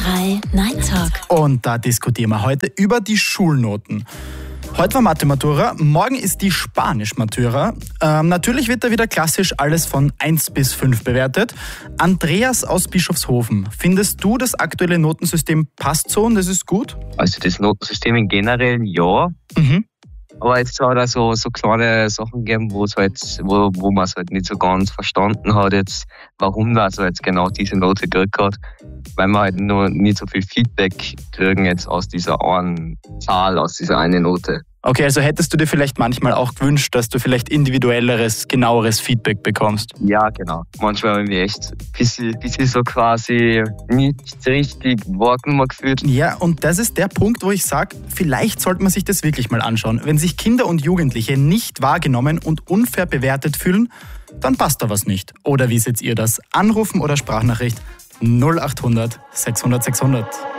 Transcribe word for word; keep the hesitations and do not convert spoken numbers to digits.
drei Night Talk. Und da diskutieren wir heute über die Schulnoten. Heute war Mathe-Matura, morgen ist die Spanisch-Matura. Ähm, natürlich wird da wieder klassisch alles von eins bis fünf bewertet. Andreas aus Bischofshofen, findest du, das aktuelle Notensystem passt so und das ist gut? Also das Notensystem in generell ja. Mhm. Aber jetzt hat es so, so kleine Sachen gegeben, wo, halt, wo, wo man es halt nicht so ganz verstanden hat, jetzt, warum das also jetzt genau diese Note gekriegt hat. Weil wir halt nur nicht so viel Feedback kriegen jetzt aus dieser einen Zahl, aus dieser einen Note. Okay, also hättest du dir vielleicht manchmal auch gewünscht, dass du vielleicht individuelleres, genaueres Feedback bekommst? Ja, genau. Manchmal habe ich mich echt ein bisschen, bisschen so quasi nicht richtig wahrgenommen gefühlt. Ja, und das ist der Punkt, wo ich sage, vielleicht sollte man sich das wirklich mal anschauen. Wenn sich Kinder und Jugendliche nicht wahrgenommen und unfair bewertet fühlen, dann passt da was nicht. Oder wie seht ihr das? Anrufen oder Sprachnachricht null acht hundert sechshundert sechshundert.